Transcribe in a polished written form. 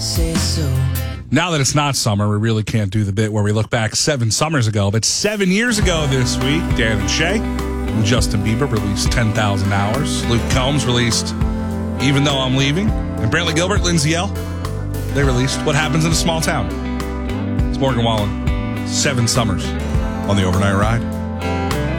Say so. Now that it's not summer, we really can't do the bit where we look back 7 summers ago. But 7 years ago this week, Dan and Shay and Justin Bieber released 10,000 Hours. Luke Combs released Even Though I'm Leaving. And Brantley Gilbert, Lindsay Ell, they released What Happens in a Small Town. It's Morgan Wallen. 7 summers on the Overnight Ride.